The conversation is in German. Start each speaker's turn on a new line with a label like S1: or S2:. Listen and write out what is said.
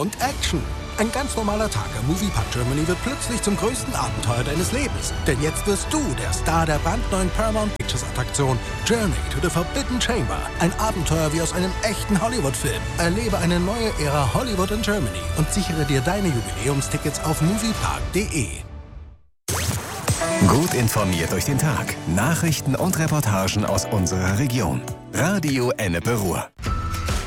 S1: und Action. Ein ganz normaler Tag am Moviepark Germany wird plötzlich zum größten Abenteuer deines Lebens. Denn jetzt wirst du der Star der brandneuen Paramount Pictures Attraktion Journey to the Forbidden Chamber. Ein Abenteuer wie aus einem echten Hollywood-Film. Erlebe eine neue Ära Hollywood in Germany und sichere dir deine Jubiläumstickets auf moviepark.de.
S2: Gut informiert durch den Tag. Nachrichten und Reportagen aus unserer Region. Radio Ennepe Ruhr.